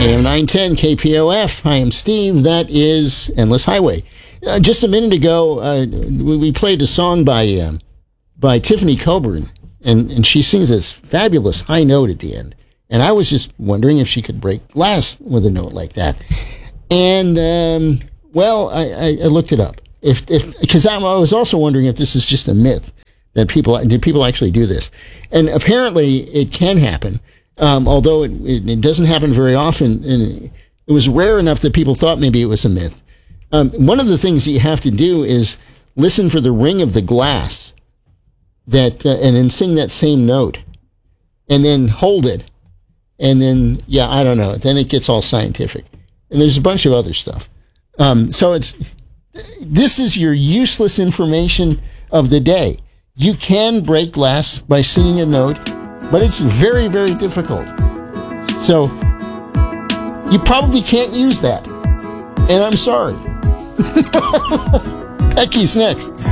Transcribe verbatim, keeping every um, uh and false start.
A M nine ten K P O F. Hi, I'm Steve. That is Endless Highway. Uh, just a minute ago, uh, we, we played a song by um, by Tiffany Coburn, and, and she sings this fabulous high note at the end. And I was just wondering if she could break glass with a note like that. And, um, well, I, I, I looked it up. If if because I was also wondering if this is just a myth, that people, did people actually do this? And apparently it can happen. Um, although it, it, it doesn't happen very often, and it was rare enough that people thought maybe it was a myth. Um, one of the things that you have to do is listen for the ring of the glass, that, uh, and then sing that same note, and then hold it, and then yeah, I don't know. Then it gets all scientific, and there's a bunch of other stuff. Um, so it's this is your useless information of the day. You can break glass by singing a note, but it's very, very difficult. So, you probably can't use that. And I'm sorry. Becky's next.